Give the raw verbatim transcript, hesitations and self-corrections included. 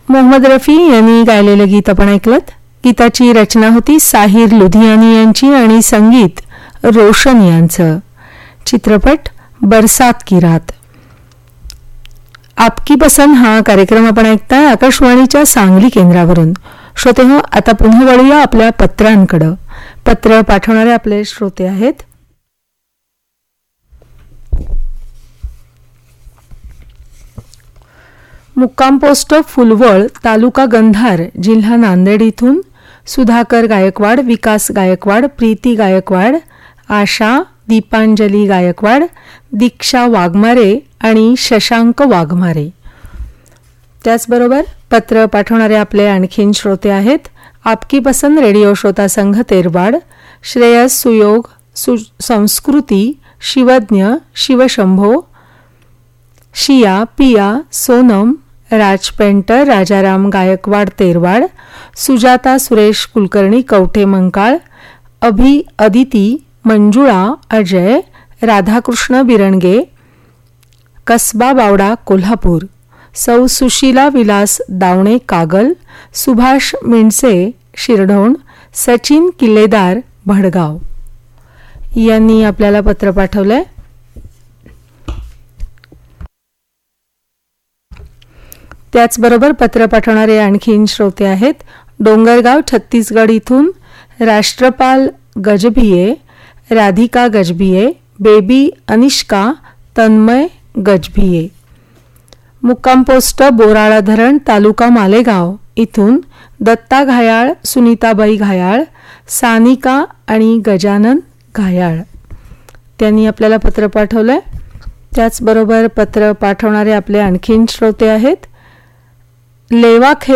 मोहम्मद रफी यांनी गायलेलं गीत आपण ऐकलं. गीताची रचना होती साहिर लुधियानी यांची आणि संगीत रोशन यांचं. चित्रपट बरसात की रात. आपकी पसंद हा कार्यक्रम आपण ऐकताय आकाशवाणीच्या सांगली केंद्रावरून. श्रोतेहो, आता पुन्हा वळूया आपल्या पत्रांकडं. पत्र पाठवणारे आपले श्रोते आहेत मुक्काम पोस्ट फुलवळ, तालुका गंधार, जिल्हा नांदेड इथून सुधाकर गायकवाड, विकास गायकवाड, प्रीती गायकवाड, आशा, दीपांजली गायकवाड, दीक्षा वाघमारे आणि शशांक वाघमारे. त्याचबरोबर पत्र पाठवणारे आपले आणखीन श्रोते आहेत आपकी पसंद रेडिओ श्रोता संघ तेरवाड, श्रेयस, सुयोग, सु संस्कृती, शिवज्ञ, शिवशंभो, शिया, पिया, सोनम, राज पेंटर, राजाराम गायकवाड तेरवाड, सुजाता सुरेश कुलकर्णी कवठे मंकाळ, अभि अदिती, मंजुळा, अजय, राधाकृष्ण बिरणगे, कसबा बावडा कोल्हापूर, सौ सुशीला विलास दावणे कागल, सुभाष मिंडसे शिरढोण, सचिन किल्लेदार भडगाव यांनी आपल्याला पत्र पाठवलंय. त्याचबरोबर पत्र पाठवणारे आणखीन श्रोते आहेत डोंगरगाव छत्तीसगड इथून राष्ट्रपाल गजभिये, राधिका गजभिये, बेबी अनिष्का, तन्मय गजभिये. मुक्काम पोस्ट बोराळा धरण, तालुका मालेगाव इथून दत्ता घायाळ, सुनीताबाई घायाळ, सानिका आणि गजानन घायाळ त्यांनी आपल्याला पत्र पाठवलंय. त्याचबरोबर पत्र पाठवणारे आपले आणखीन श्रोते आहेत लेवाखे